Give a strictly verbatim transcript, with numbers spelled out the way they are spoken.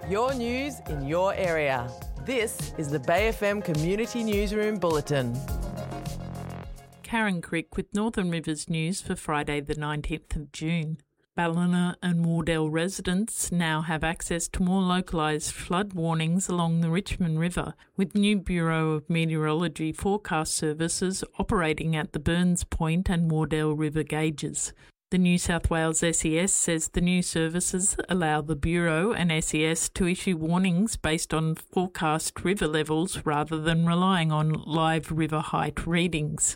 Your news in your area. This is the Bay F M Community Newsroom Bulletin. Karen Crick with Northern Rivers News for Friday the nineteenth of June. Ballina and Wardell residents now have access to more localised flood warnings along the Richmond River, with new Bureau of Meteorology forecast services operating at the Burns Point and Wardell River gauges. The New South Wales S E S says the new services allow the Bureau and S E S to issue warnings based on forecast river levels rather than relying on live river height readings.